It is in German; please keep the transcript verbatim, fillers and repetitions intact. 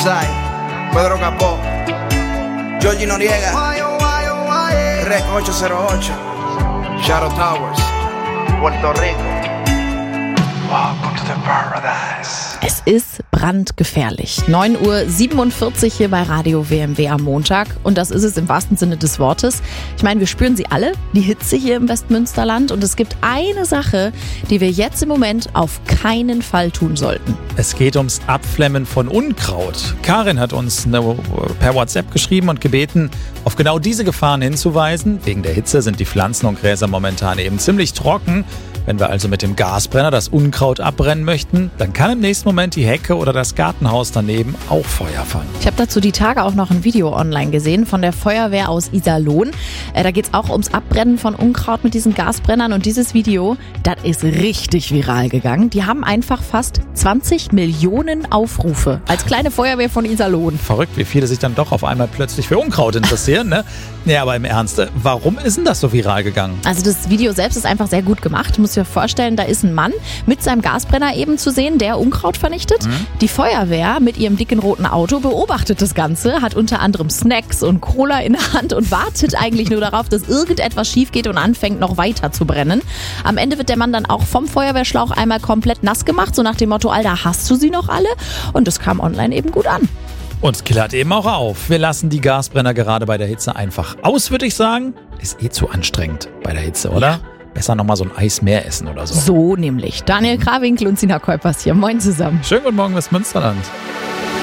Sai, Pedro Capó, Georgie Noriega, Rec ocho cero ocho, Shadow Towers, Puerto Rico. Welcome to the paradise. Es ist brandgefährlich. neun Uhr siebenundvierzig hier bei Radio W M W am Montag. Und das ist es im wahrsten Sinne des Wortes. Ich meine, wir spüren sie alle, die Hitze hier im Westmünsterland. Und es gibt eine Sache, die wir jetzt im Moment auf keinen Fall tun sollten. Es geht ums Abflemmen von Unkraut. Karin hat uns per WhatsApp geschrieben und gebeten, auf genau diese Gefahren hinzuweisen. Wegen der Hitze sind die Pflanzen und Gräser momentan eben ziemlich trocken. Wenn wir also mit dem Gasbrenner das Unkraut abbrennen möchten, dann kann im nächsten Moment die Hecke oder das Gartenhaus daneben auch Feuer fangen. Ich habe dazu die Tage auch noch ein Video online gesehen von der Feuerwehr aus Iserlohn. Äh, da geht es auch ums Abbrennen von Unkraut mit diesen Gasbrennern. Und dieses Video, das ist richtig viral gegangen. Die haben einfach fast zwanzig Millionen Aufrufe als kleine Feuerwehr von Iserlohn. Verrückt, wie viele sich dann doch auf einmal plötzlich für Unkraut interessieren, ne? Nee, aber im Ernst, warum ist denn das so viral gegangen? Also das Video selbst ist einfach sehr gut gemacht. Muss dir vorstellen, da ist ein Mann mit seinem Gasbrenner eben zu sehen, der Unkraut vernichtet. Mhm. Die Feuerwehr mit ihrem dicken roten Auto beobachtet das Ganze, hat unter anderem Snacks und Cola in der Hand und wartet eigentlich nur darauf, dass irgendetwas schief geht und anfängt noch weiter zu brennen. Am Ende wird der Mann dann auch vom Feuerwehrschlauch einmal komplett nass gemacht, so nach dem Motto, Alter, hast du sie noch alle? Und das kam online eben gut an. Und es klärt eben auch auf. Wir lassen die Gasbrenner gerade bei der Hitze einfach aus, würde ich sagen. Ist eh zu anstrengend bei der Hitze, oder? Ja. Besser nochmal so ein Eis mehr essen oder so. So nämlich. Daniel Krawinkel und Sina Kuipers hier. Moin zusammen. Schönen guten Morgen, Westmünsterland.